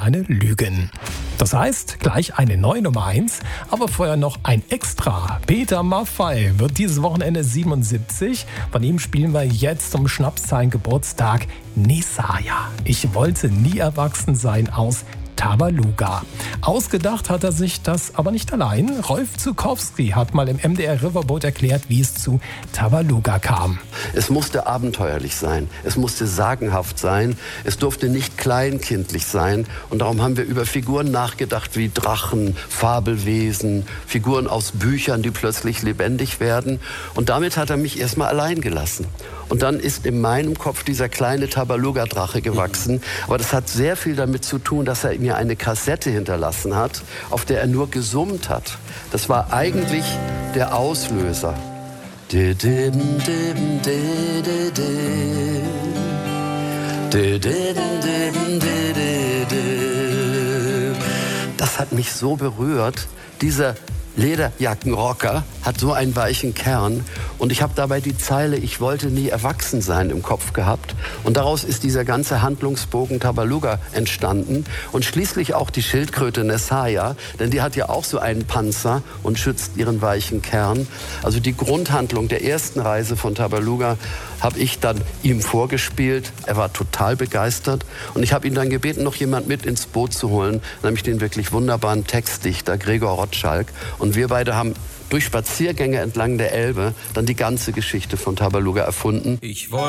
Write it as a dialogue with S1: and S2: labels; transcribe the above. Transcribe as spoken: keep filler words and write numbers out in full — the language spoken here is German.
S1: gerne lügen. Das heißt, gleich eine neue Nummer eins, aber vorher noch ein Extra. Peter Maffay wird dieses Wochenende siebenundsiebzig. Von ihm spielen wir jetzt zum Schnaps seinen Geburtstag Nesaya. Ich wollte nie erwachsen sein aus Tabaluga. Ausgedacht hat er sich das aber nicht allein. Rolf Zuckowski hat mal im M D R Riverboat erklärt, wie es zu Tabaluga kam.
S2: Es musste abenteuerlich sein, es musste sagenhaft sein, es durfte nicht kleinkindlich sein. Und darum haben wir über Figuren nachgedacht wie Drachen, Fabelwesen, Figuren aus Büchern, die plötzlich lebendig werden. Und damit hat er mich erstmal allein gelassen. Und dann ist in meinem Kopf dieser kleine Tabaluga-Drache gewachsen. Aber das hat sehr viel damit zu tun, dass er mir eine Kassette hinterlassen hat, auf der er nur gesummt hat. Das war eigentlich der Auslöser. Das hat mich so berührt. Dieser Lederjackenrocker hat so einen weichen Kern und ich habe dabei die Zeile "Ich wollte nie erwachsen sein" im Kopf gehabt und daraus ist dieser ganze Handlungsbogen Tabaluga entstanden und schließlich auch die Schildkröte Nesaya, denn die hat ja auch so einen Panzer und schützt ihren weichen Kern. Also die Grundhandlung der ersten Reise von Tabaluga habe ich dann ihm vorgespielt. Er war total begeistert und ich habe ihn dann gebeten, noch jemand mit ins Boot zu holen, nämlich den wirklich wunderbaren Textdichter Gregor Rotschalk. Und wir beide haben durch Spaziergänge entlang der Elbe dann die ganze Geschichte von Tabaluga erfunden.
S3: Ich wollte